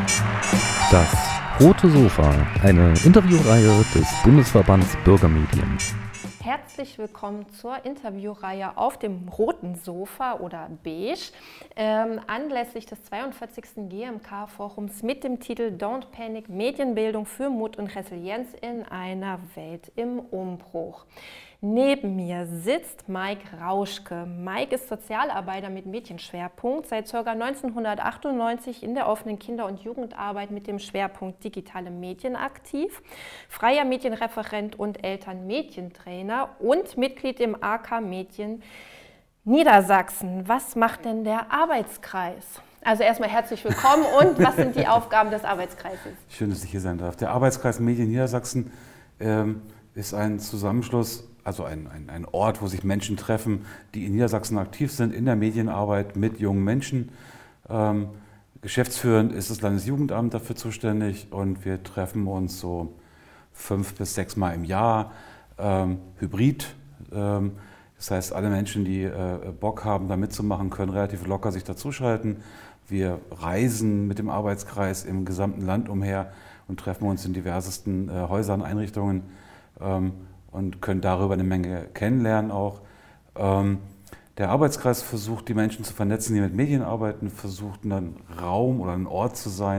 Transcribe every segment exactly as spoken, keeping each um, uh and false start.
Das Rote Sofa, eine Interviewreihe des Bundesverbands Bürgermedien. Herzlich willkommen zur Interviewreihe auf dem Roten Sofa oder Beige, ähm, anlässlich des zweiundvierzigsten G M K-Forums mit dem Titel Don't Panic – Medienbildung für Mut und Resilienz in einer Welt im Umbruch. Neben mir sitzt Mike Rauschke. Mike ist Sozialarbeiter mit Medienschwerpunkt, seit ca. neunzehnhundertachtundneunzig in der offenen Kinder- und Jugendarbeit mit dem Schwerpunkt digitale Medien aktiv, freier Medienreferent und Elternmedientrainer und Mitglied im A K Medien Niedersachsen. Was macht denn der Arbeitskreis? Also erstmal herzlich willkommen und was sind die Aufgaben des Arbeitskreises? Schön, dass ich hier sein darf. Der Arbeitskreis Medien Niedersachsen ähm, ist ein Zusammenschluss, also ein, ein, ein Ort, wo sich Menschen treffen, die in Niedersachsen aktiv sind, in der Medienarbeit mit jungen Menschen. Ähm, geschäftsführend ist das Landesjugendamt dafür zuständig und wir treffen uns so fünf bis sechs Mal im Jahr, ähm, hybrid. Ähm, das heißt, alle Menschen, die äh, Bock haben, da mitzumachen, können relativ locker sich dazuschalten. Wir reisen mit dem Arbeitskreis im gesamten Land umher und treffen uns in diversesten äh, Häusern, Einrichtungen ähm, und können darüber eine Menge kennenlernen auch. Ähm, der Arbeitskreis versucht, die Menschen zu vernetzen, die mit Medien arbeiten, versucht, ein Raum oder ein Ort zu sein,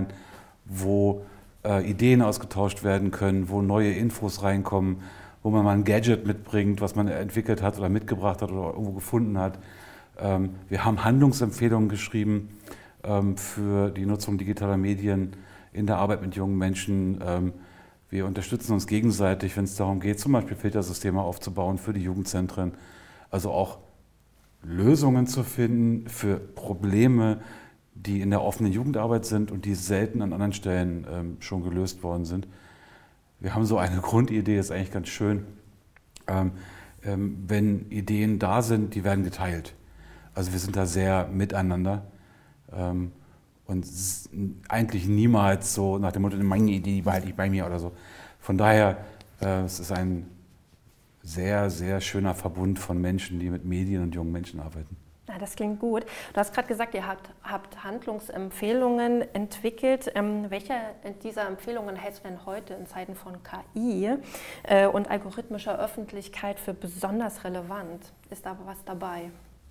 wo äh, Ideen ausgetauscht werden können, wo neue Infos reinkommen, wo man mal ein Gadget mitbringt, was man entwickelt hat oder mitgebracht hat oder irgendwo gefunden hat. Ähm, wir haben Handlungsempfehlungen geschrieben ähm, für die Nutzung digitaler Medien in der Arbeit mit jungen Menschen. Ähm, Wir unterstützen uns gegenseitig, wenn es darum geht, zum Beispiel Filtersysteme aufzubauen für die Jugendzentren. Also auch Lösungen zu finden für Probleme, die in der offenen Jugendarbeit sind und die selten an anderen Stellen ähm, schon gelöst worden sind. Wir haben so eine Grundidee, ist eigentlich ganz schön. Ähm, ähm, wenn Ideen da sind, die werden geteilt. Also wir sind da sehr miteinander. Ähm, Und eigentlich niemals so nach dem Motto, meine Idee, die behalte ich bei mir oder so. Von daher, äh, es ist ein sehr, sehr schöner Verbund von Menschen, die mit Medien und jungen Menschen arbeiten. Ja, das klingt gut. Du hast gerade gesagt, ihr habt, habt Handlungsempfehlungen entwickelt. Ähm, welche dieser Empfehlungen hältst du denn heute in Zeiten von K I äh, und algorithmischer Öffentlichkeit für besonders relevant? Ist da was dabei?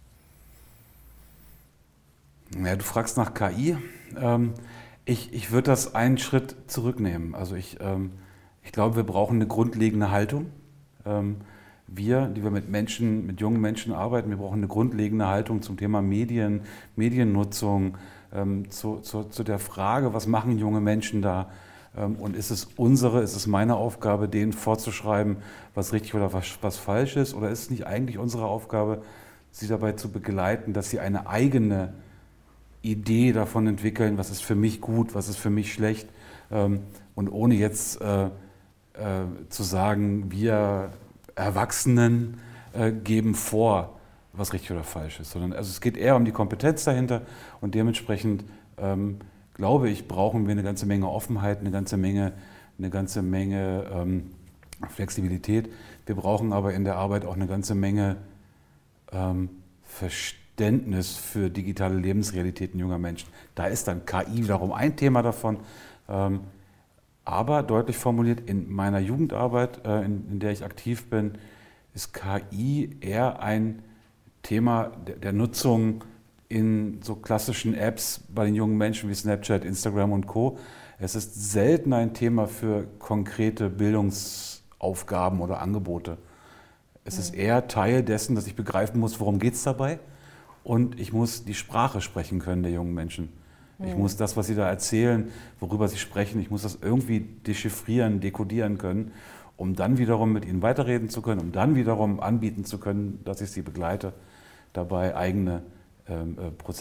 Ja, du fragst nach K I. Ähm, ich ich würde das einen Schritt zurücknehmen. Also ich, ähm, ich glaube, wir brauchen eine grundlegende Haltung. Ähm, wir, die wir mit Menschen, mit jungen Menschen arbeiten, wir brauchen eine grundlegende Haltung zum Thema Medien, Mediennutzung, ähm, zu, zu, zu der Frage, was machen junge Menschen da? Ähm, und ist es unsere, ist es meine Aufgabe, denen vorzuschreiben, was richtig oder was, was falsch ist? Oder ist es nicht eigentlich unsere Aufgabe, sie dabei zu begleiten, dass sie eine eigene Idee davon entwickeln, was ist für mich gut, was ist für mich schlecht, ähm, und ohne jetzt äh, äh, zu sagen, wir Erwachsenen äh, geben vor, was richtig oder falsch ist, sondern also es geht eher um die Kompetenz dahinter und dementsprechend ähm, glaube ich, brauchen wir eine ganze Menge Offenheit, eine ganze Menge, eine ganze Menge ähm, Flexibilität. Wir brauchen aber in der Arbeit auch eine ganze Menge ähm, Verständnis für digitale Lebensrealitäten junger Menschen. Da ist dann K I wiederum ein Thema davon, ähm, aber deutlich formuliert, in meiner Jugendarbeit, äh, in, in der ich aktiv bin, ist K I eher ein Thema der, der Nutzung in so klassischen Apps bei den jungen Menschen wie Snapchat, Instagram und Co. Es ist selten ein Thema für konkrete Bildungsaufgaben oder Angebote. Es ist eher Teil dessen, dass ich begreifen muss, worum geht es dabei. Und ich muss die Sprache sprechen können der jungen Menschen. Ich muss das, was sie da erzählen, worüber sie sprechen, ich muss das irgendwie dechiffrieren, dekodieren können, um dann wiederum mit ihnen weiterreden zu können, um dann wiederum anbieten zu können, dass ich sie begleite, dabei eigene ähm, Prozesse